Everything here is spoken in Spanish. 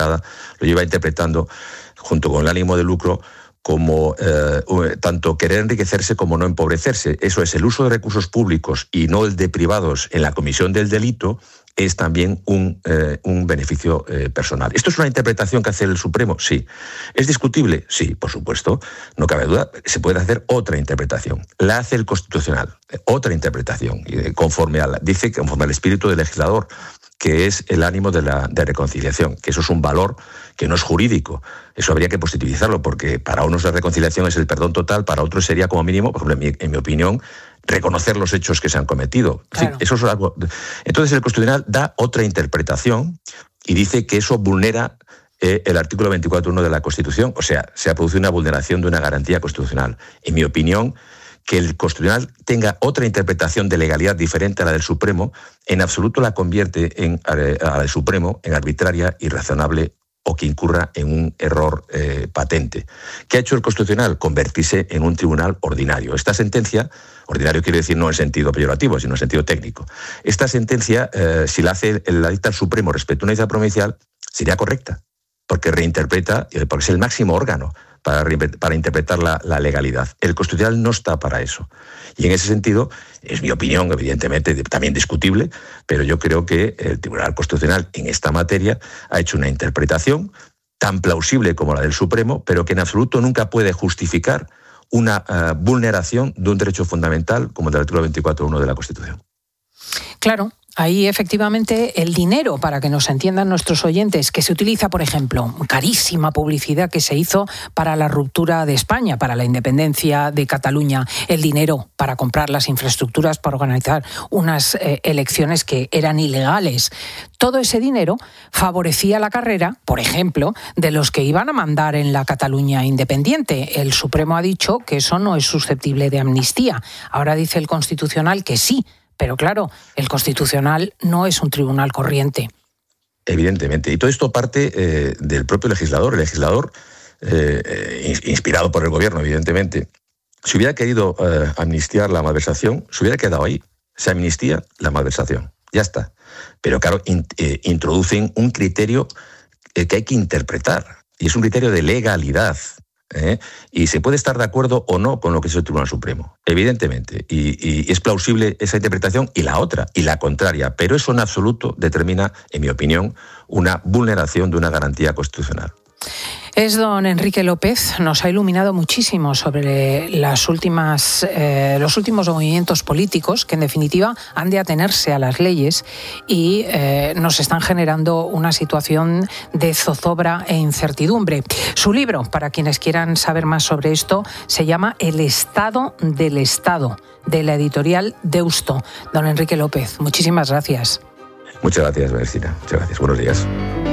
interpretada, lo lleva interpretando junto con el ánimo de lucro como tanto querer enriquecerse como no empobrecerse. Eso es, el uso de recursos públicos y no el de privados en la comisión del delito es también un beneficio personal. ¿Esto es una interpretación que hace el Supremo? Sí. ¿Es discutible? Sí, por supuesto. No cabe duda. Se puede hacer otra interpretación. La hace el Constitucional. Otra interpretación. Conforme al espíritu del legislador, que es el ánimo de reconciliación, que eso es un valor que no es jurídico. Eso habría que positivizarlo, porque para unos la reconciliación es el perdón total, para otros sería como mínimo, por ejemplo, en mi opinión, reconocer los hechos que se han cometido. Claro. Sí, eso es algo. Entonces el Constitucional da otra interpretación y dice que eso vulnera el artículo 24.1 de la Constitución, o sea, se ha producido una vulneración de una garantía constitucional. En mi opinión, que el Constitucional tenga otra interpretación de legalidad diferente a la del Supremo, en absoluto la convierte a la del Supremo en arbitraria, irrazonable o que incurra en un error patente. ¿Qué ha hecho el Constitucional? Convertirse en un tribunal ordinario. Esta sentencia, ordinario quiere decir no en sentido peyorativo, sino en sentido técnico. Esta sentencia, si la dicta el Supremo respecto a una decisión provincial, sería correcta, porque reinterpreta, porque es el máximo órgano para interpretar la legalidad. El Constitucional no está para eso. Y en ese sentido, es mi opinión, evidentemente, también discutible, pero yo creo que el Tribunal Constitucional en esta materia ha hecho una interpretación tan plausible como la del Supremo, pero que en absoluto nunca puede justificar una vulneración de un derecho fundamental como el del artículo 24.1 de la Constitución. Claro. Ahí, efectivamente, el dinero, para que nos entiendan nuestros oyentes, que se utiliza, por ejemplo, carísima publicidad que se hizo para la ruptura de España, para la independencia de Cataluña, el dinero para comprar las infraestructuras, para organizar unas elecciones que eran ilegales. Todo ese dinero favorecía la carrera, por ejemplo, de los que iban a mandar en la Cataluña independiente. El Supremo ha dicho que eso no es susceptible de amnistía. Ahora dice el Constitucional que sí. Pero claro, el Constitucional no es un tribunal corriente. Evidentemente. Y todo esto parte del propio legislador. El legislador, inspirado por el gobierno, evidentemente, si hubiera querido amnistiar la malversación, se hubiera quedado ahí. Se amnistía la malversación. Ya está. Pero claro, introducen un criterio que hay que interpretar. Y es un criterio de legalidad. Y se puede estar de acuerdo o no con lo que es el Tribunal Supremo, evidentemente, y es plausible esa interpretación y la otra, y la contraria, pero eso en absoluto determina, en mi opinión, una vulneración de una garantía constitucional. Es don Enrique López, nos ha iluminado muchísimo sobre los últimos movimientos políticos que en definitiva han de atenerse a las leyes y nos están generando una situación de zozobra e incertidumbre. Su libro, para quienes quieran saber más sobre esto, se llama El Estado del Estado, de la editorial Deusto. Don Enrique López, muchísimas gracias. Muchas gracias, Ernestina. Muchas gracias. Buenos días.